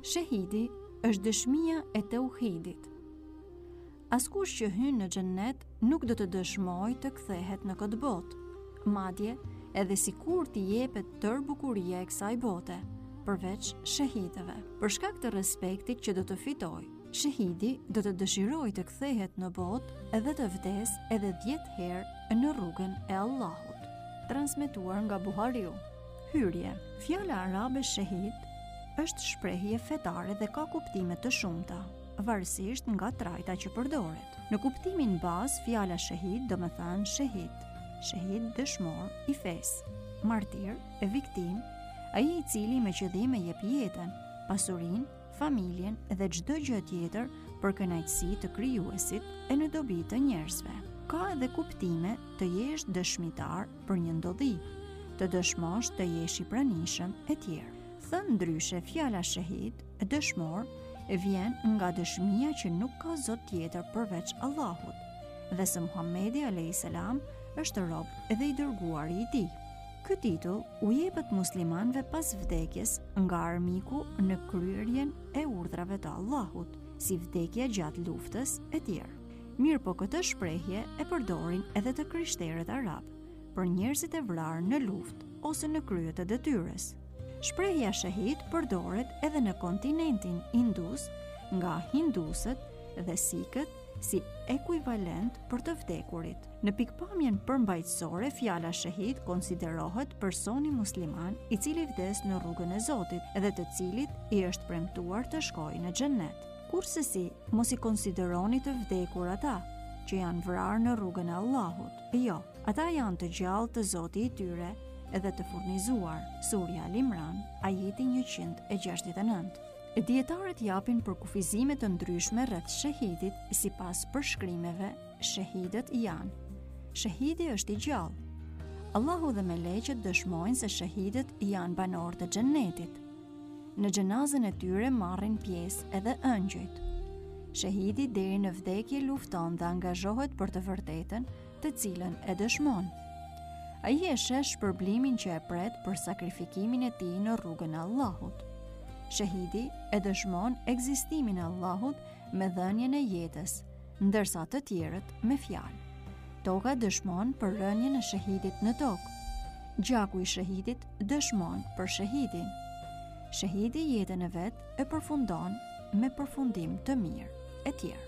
Shahidi është dëshmia e tauhidit. Askush që hyn në xhennet nuk do të dëshmojë të kthehet në këtë botë, madje edhe sikur t'i jepet tërë bukuria e kësaj bote, përveç shahidëve. Për shkak të respektit që do të fitojë, shahidi do të dëshirojë të kthehet në botë edhe të vdes edhe 10 herë në rrugën e Allahut. Transmetuar nga Buhariu. Hyrje. Fjala arabe shahid është shprehje fetare dhe ka kuptime të shumta, varësisht nga trajta që përdoret. Në kuptimin bazë, fjala shahid do të thënë shahid dëshmor i fesë, martir, viktim, ai i cili me qëllim e jep jetën, pasurinë, familjen dhe çdo gjë tjetër për kënaqësi të krijuesit e në dobi të njerëzve. Ka edhe kuptime të jesh dëshmitar për një ndodhi, të dëshmosh të jesh i pranishëm e tjerë. Thënë ndryshe, fjala shahid, dëshmor, vjen nga dëshmia që nuk ka zot tjetër përveç Allahut, dhe se Muhamedi a.s. është rob dhe i dërguari i tij. Ky titull u jepet muslimanëve pas vdekjes nga armiku në kryerjen e urdhrave të Allahut, si vdekja gjatë luftës e tjerë. Mirë po këtë shprehje e përdorin edhe të krishterët arab, për njerëzit e vrarë në luftë ose në krye të detyrës. Shprehja shahid përdoret edhe në kontinentin indus nga hindusët dhe sikët si ekuivalent për të vdekurit. Në pikpamjen përmbajtësore, fjala shahid konsiderohet personi musliman i cili vdes në rrugën e Zotit dhe të cilit i është premtuar të shkojë në xhennet. Kurse si, mos i konsideroni të vdekur ata që janë vrarë në rrugën e Allahut. Jo, ata janë të gjallë të Zotit i tyre edhe të furnizuar. Surja Al-Imran, ajeti 169. Dietarët japin përkufizime të ndryshme rreth shahidit, sipas përshkrimeve, shahidët janë: shahidi është i gjallë. Allahu dhe melekët dëshmojnë se shahidët janë banorë të xhennetit. Në xhenazën e tyre marrin pjesë edhe ëngjëjt. Shahidi deri në vdekje lufton dhe angazhohet për të vërtetën, të cilën e dëshmon. Ai e sheh shpërblimin që e pret për sakrifikimin e tij në rrugën e Allahut. Shahidi e dëshmon ekzistimin e Allahut me dhënien e jetës, ndërsa të tjerët me fjalë. Toka dëshmon për rënien e shahidit në tokë. Gjaku i shahidit dëshmon për shahidin. Shahidi jetën e vet e përfundon me përfundim të mirë, e tjerë.